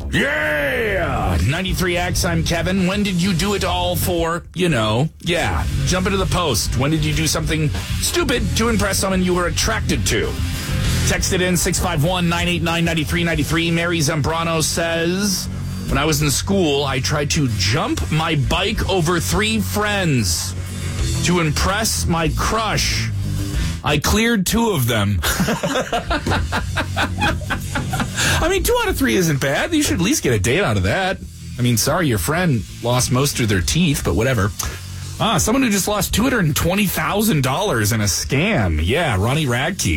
Yeah! 93X, I'm Kevin. When did you do it all for? Yeah. Jump into the post. When did you do something stupid to impress someone you were attracted to? Text it in 651-989-9393. Mary Zambrano says, when I was in school, I tried to jump my bike over 3 friends to impress my crush. I cleared 2 of them. I mean, 2 out of 3 isn't bad. You should at least get a date out of that. I mean, sorry, your friend lost most of their teeth, but whatever. Someone who just lost $220,000 in a scam. Yeah, Ronnie Radke.